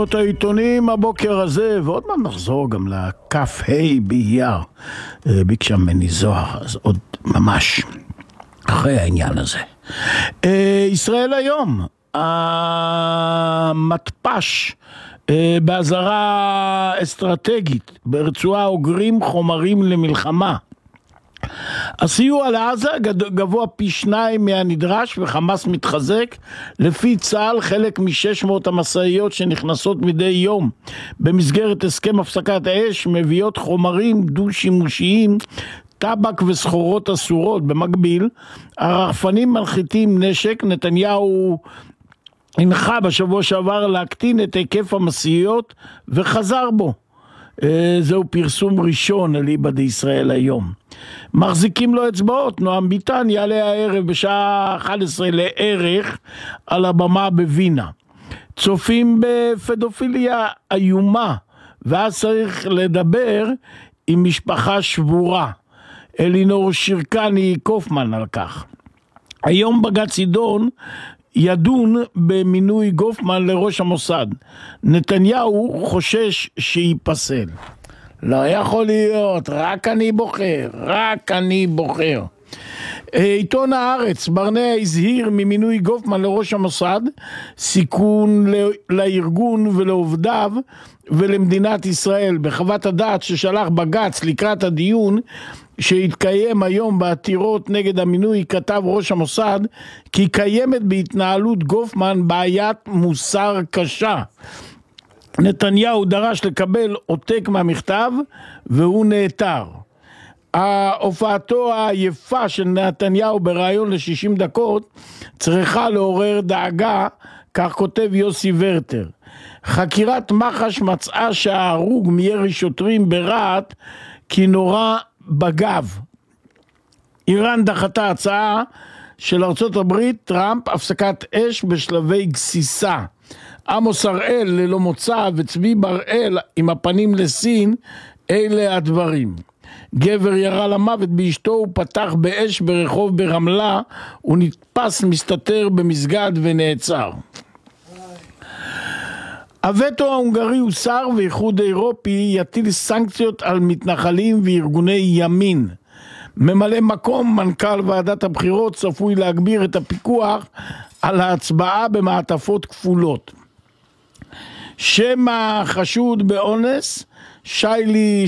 את העיתונים הבוקר הזה, ועוד מעט נחזור גם לכף ה' באייר, ביקשה ממני זוהר, אז עוד ממש אחרי העניין הזה. ישראל היום, המתפ"ש באזהרה אסטרטגית, ברצועה אוגרים חומרים למלחמה. הסיוע לעזה גבוה פי 2 מהנדרש וחמאס מתחזק. לפי צה"ל חלק מ-600 המשאיות שנכנסות מדי יום במסגרת הסכם הפסקת האש מביאות חומרים דו-שימושיים, טבק וסחורות אסורות. במקביל הרחפנים מנחיתים נשק. נתניהו הנחה בשבוע שעבר להקטין את היקף המשאיות וחזר בו. זהו פרסום ראשון על איבד ישראל היום. מחזיקים לו אצבעות. נועם ביטן יעלה הערב בשעה 11 לערך על הבמה בווינה. צופים בפדופיליה איומה, ואז צריך לדבר עם משפחה שבורה. אלינור שירקני קופמן על כך. היום בג"ץ ידון במינוי גופמן לראש המוסד. נתניהו חושש שיפסל. לא יכול להיות, רק אני בוחר. עיתון הארץ, ברנע הזהיר ממינוי גופמן לראש המוסד, סיכון לארגון ולעובדיו ולמדינת ישראל. בחוות הדעת ששלח בג"ץ לקראת הדיון שהתקיים היום בעתירות נגד המינוי, כתב ראש המוסד כי קיימת בהתנהלות גופמן בעיית מוסר קשה. נתניהו דרש לקבל עותק מהמכתב והוא נעתר. הופעתו היפה של נתניהו בראיון ל-60 דקות צריכה לעורר דאגה, כך כותב יוסי ורטר. חקירת מח"ש מצאה שההרוג מירי שוטרים ברהט כי נורה בגב. איראן דחתה הצעה של ארצות הברית, טראמפ, הפסקת אש בשלבי גסיסה. עמוס הראל ללא מוצא וצבי בראל עם הפנים לסין, אלה הדברים. גבר ירה למוות באשתו, הוא פתח באש ברחוב ברמלה, הוא נתפס מסתתר במסגד ונעצר. הווטו ההונגרי הוסר ואיחוד אירופי יטיל סנקציות על מתנחלים וארגוני ימין. ממלא מקום מנכ"ל ועדת הבחירות צפוי להגביר את הפיקוח על ההצבעה במעטפות כפולות. שם החשוד באונס שיילי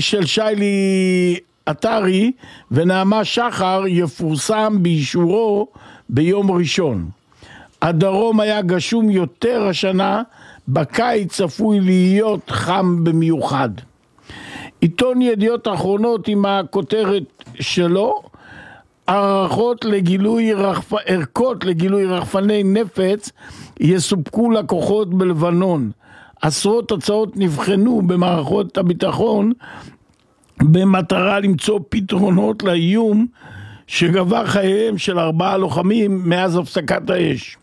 עטרי ונעמה שחר יפורסם באישורו ביום ראשון. הדרום היה גשום יותר השנה, בקיץ צפוי להיות חם במיוחד. עיתון ידיעות אחרונות עם הכותרת שלו, ערכות לגילוי רחפני נפץ יסופקו לקוחות בלבנון. עשרות הצעות נבחנו במערכות הביטחון במטרה למצוא פתרונות לאיום שגבה חייהם של 4 לוחמים מאז הפסקת האש.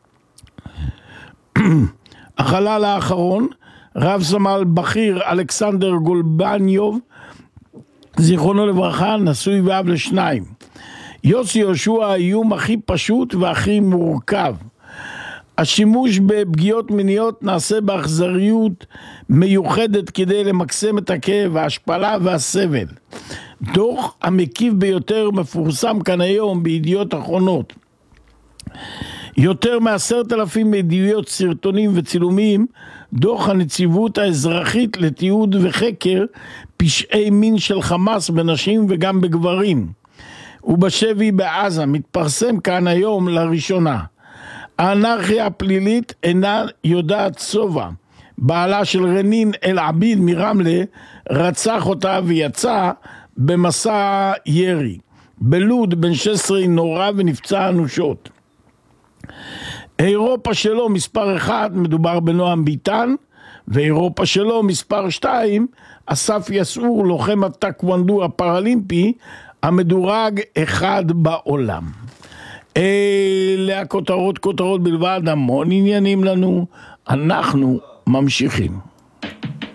החלל האחרון, רב סמל בכיר אלכסנדר גולבניוב, זיכרונו לברכה, נשוי ואב ל2. יוסי יהושע האיום הכי פשוט והכי מורכב. השימוש בפגיעות מיניות נעשה באכזריות מיוחדת כדי למקסם את הכאב, ההשפלה והסבל. דוח המקיף ביותר מפורסם כאן היום בידיעות אחרונות. יותר מ10,000 עדויות, סרטונים וצילומים, דוח הנציבות האזרחית לתיעוד וחקר פשעי מין של חמאס בנשים וגם בגברים. ובשבי בעזה מתפרסם כאן היום לראשונה. האנרכיה הפלילית אינה יודעת שובע. בעלה של רנין אל עביד מרמלה רצח אותה ויצא במסע ירי. בלוד בן 16 נורא ונפצע אנושות. אירופה שלו מספר 1 מדובר בנועם ביטן, ואירופה שלו מספר 2 אסף יסעור, לוחם הטקוונדו הפראלימפי המדורג 1 בעולם. אלה הכותרות בלבד, המון עניינים לנו, אנחנו ממשיכים.